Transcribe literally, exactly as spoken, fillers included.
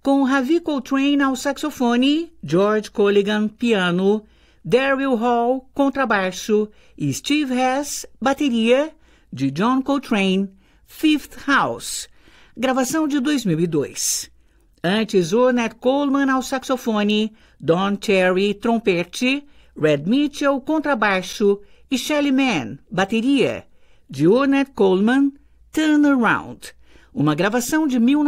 com Ravi Coltrane ao saxofone, George Colligan, piano, Daryl Hall, contrabaixo e Steve Hess, bateria, de John Coltrane, Fifth House, gravação de dois mil e dois. Antes, Ornette Coleman ao saxofone, Don Cherry, trompete, Red Mitchell, contrabaixo e Shelly Manne, bateria, de Ornette Coleman, Turn Around, uma gravação de mil